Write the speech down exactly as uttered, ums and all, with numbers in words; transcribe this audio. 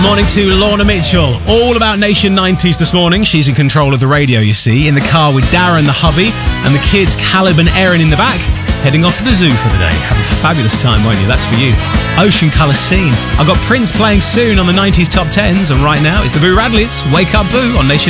Good morning to Lorna Mitchell. All about Nation nineties this morning. She's in control of the radio, you see, in the car with Darren, the hubby, and the kids, Caleb and Erin, in the back, heading off to the zoo for the day. Have a fabulous time, won't you? That's for you. Ocean Colour Scene. I've got Prince playing soon on the nineties Top Tens, and right now it's the Boo Radleys. Wake Up Boo on Nation